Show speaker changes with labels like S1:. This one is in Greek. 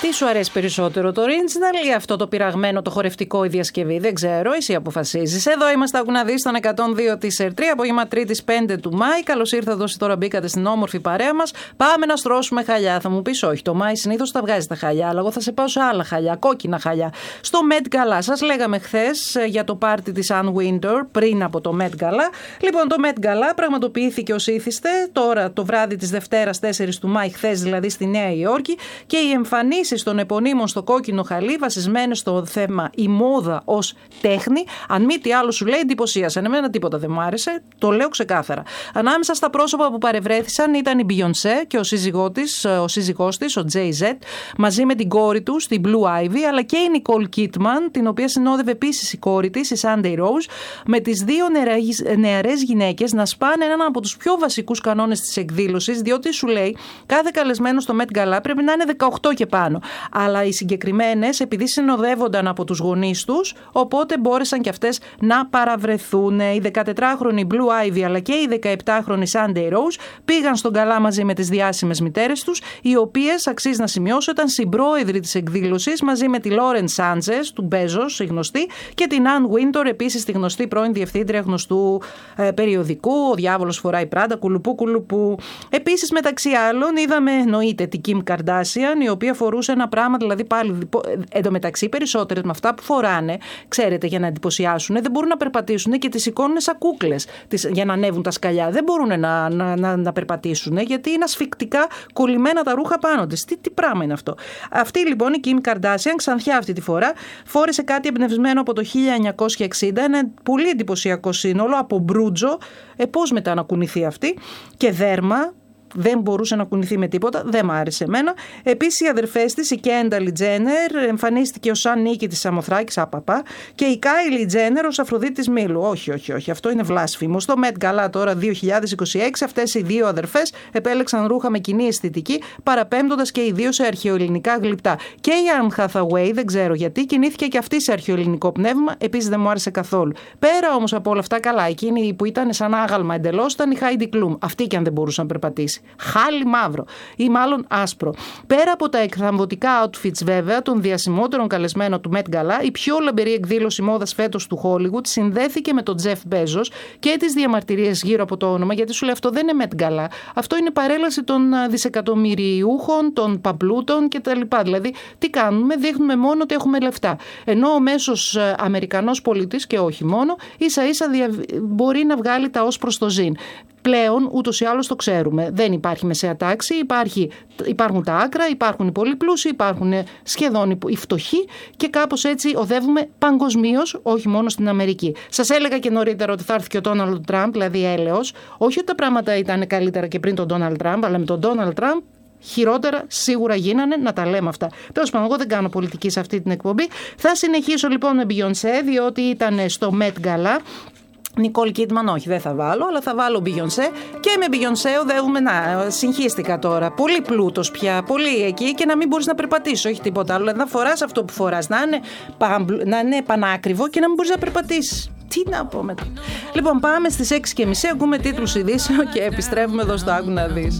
S1: Τι σου αρέσει περισσότερο, το original ή αυτό το πειραγμένο, το χορευτικό, η διασκευή? Δεν ξέρω, εσύ αποφασίζεις. Εδώ είμαστε, άκου να δεις, στον 102 της ΕΡΤ3, απόγευμα Τρίτης 5 του Μάη. Καλώς ήρθατε όσοι τώρα μπήκατε στην όμορφη παρέα μας. Πάμε να στρώσουμε χαλιά. Θα μου πεις, όχι, το Μάη συνήθως τα βγάζει τα χαλιά, αλλά εγώ θα σε πάω σε άλλα χαλιά, κόκκινα χαλιά. Στο Met Gala. Σας λέγαμε χθες για το πάρτι της Ann Wintour πριν από το Met Gala. Λοιπόν, το Met Gala πραγματοποιήθηκε ως ήθιστε τώρα το βράδυ της Δευτέρας 4 του Μάη, χθες δηλαδή στη Νέα Υόρκη, και οι εμφανίσεις των επωνύμων στο κόκκινο χαλί βασισμένες στο θέμα η μόδα ως τέχνη, αν μη τι άλλο σου λέει, εντυπωσίασαν. Εμένα τίποτα δεν μου άρεσε, το λέω ξεκάθαρα. Ανάμεσα στα πρόσωπα που παρευρέθησαν ήταν η Beyoncé και ο σύζυγός της, ο Jay-Z, μαζί με την κόρη του, την Blue Ivy, αλλά και η Nicole Kidman, την οποία συνόδευε επίσης η κόρη της, η Sunday Rose, με τις δύο νεαρές γυναίκες να σπάνε έναν από τους πιο βασικούς κανόνες της εκδήλωσης, διότι σου λέει κάθε καλεσμένο στο Met Gala πρέπει να είναι 18 και πάνω. Αλλά οι συγκεκριμένες, επειδή συνοδεύονταν από τους γονείς τους, οπότε μπόρεσαν και αυτές να παραβρεθούν. Η 14χρονη Blue Ivy αλλά και η 17χρονη Sunday Rose πήγαν στον Gala μαζί με τις διάσημες μητέρες τους, οι οποίες, αξίζει να σημειώσω, ήταν συμπρόεδροι της εκδήλωσης μαζί με τη Lauren Sanchez του Bezos, η γνωστή, και την Ann Wintour, επίσης τη γνωστή πρώην διευθύντρια γνωστού περιοδικού «Ο διάβολος φοράει Πράντα», κουλουπού. Επίσης, μεταξύ άλλων, είδαμε εννοείται την Kim Kardashian, η οποία φορούσε ένα πράγμα, δηλαδή πάλι εντωμεταξύ περισσότερες με αυτά που φοράνε, ξέρετε, για να εντυπωσιάσουν, δεν μπορούν να περπατήσουν και τις σηκώνουν σαν κούκλες για να ανέβουν τα σκαλιά. Δεν μπορούν να περπατήσουν, γιατί είναι ασφικτικά κολλημένα τα ρούχα πάνω της. Τι πράγμα είναι αυτό? Αυτή λοιπόν η Kim Kardashian, ξανθιά αυτή τη φορά, φόρεσε κάτι εμπνευσμένο από το 1960, ένα πολύ εντυπωσιακό σύνολο από μπρούτζο, πώς μετά να κουνηθεί αυτή, και δέρμα. Δεν μπορούσε να κουνηθεί με τίποτα, δεν μ' άρεσε εμένα. Επίσης, οι αδερφές της, η Kendall Jenner, εμφανίστηκε ως Σαν Νίκη της Σαμοθράκης, και η Kylie Jenner ως Αφροδίτης Μήλου. Όχι, αυτό είναι βλάσφημο. Στο Met Gala τώρα 2026, αυτές οι δύο αδερφές επέλεξαν ρούχα με κοινή αισθητική, παραπέμπτοντας και οι δύο σε αρχαιοελληνικά γλυπτά. Και η Anne Hathaway, δεν ξέρω γιατί, κινήθηκε και αυτή σε αρχαιοελληνικό πνεύμα, επίσης δεν μου άρεσε καθόλου. Πέρα όμως από όλα αυτά, καλά, εκείνη που ήταν σαν άγαλμα εντελώς ήταν η Heidi Klum. Αυτή και αν δεν μπορούσε να περπατήσει. Χάλι μαύρο ή μάλλον άσπρο. Πέρα από τα εκθαμβωτικά outfits βέβαια των διασημότερων καλεσμένων του Met Gala, η πιο λαμπερή εκδήλωση μόδας φέτος του Hollywood συνδέθηκε με τον Jeff Bezos και τις διαμαρτυρίες γύρω από το όνομα, γιατί σου λέει αυτό δεν είναι Met Gala, αυτό είναι παρέλαση των δισεκατομμυριούχων, των παπλούτων κτλ. Δηλαδή, τι κάνουμε? Δείχνουμε μόνο ότι έχουμε λεφτά. Ενώ ο μέσος Αμερικανός πολίτης, και όχι μόνο, ίσα-ίσα μπορεί να βγάλει τα ως προς το ζήν. Πλέον, ούτως ή άλλως το ξέρουμε, δεν υπάρχει μεσαία τάξη, υπάρχουν τα άκρα, υπάρχουν οι πολύ πλούσιοι, υπάρχουν σχεδόν οι φτωχοί, και κάπως έτσι οδεύουμε παγκοσμίως, όχι μόνο στην Αμερική. Σας έλεγα και νωρίτερα ότι θα έρθει και ο Ντόναλντ Τραμπ, δηλαδή έλεος. Όχι ότι τα πράγματα ήταν καλύτερα και πριν τον Ντόναλντ Τραμπ, αλλά με τον Ντόναλντ Τραμπ χειρότερα σίγουρα γίνανε, να τα λέμε αυτά. Τέλος πάντων, εγώ δεν κάνω πολιτική σε αυτή την εκπομπή. Θα συνεχίσω λοιπόν με Beyoncé, διότι ήταν στο Met Gala. Νικόλ Κίτμαν όχι, δεν θα βάλω, αλλά θα βάλω Beyoncé, και με Beyoncé οδεύουμε, συγχύστηκα τώρα, πολύ πλούτος πια, πολύ εκεί, και να μην μπορείς να περπατήσεις, όχι τίποτα άλλο, να φοράς αυτό που φοράς, να είναι πανάκριβο και να μην μπορείς να περπατήσεις. Τι να πω μετά? Λοιπόν, πάμε στις 6:30, ακούμε τίτλους ειδήσεων και επιστρέφουμε εδώ στο Άκου να δεις.